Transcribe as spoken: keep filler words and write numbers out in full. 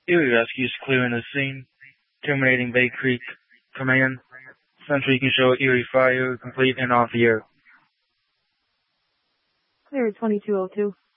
Erie rescues clearing the scene. Terminating Bay Creek. Command. Central Beacon show Erie fire complete and off the air. Clear twenty-two oh two.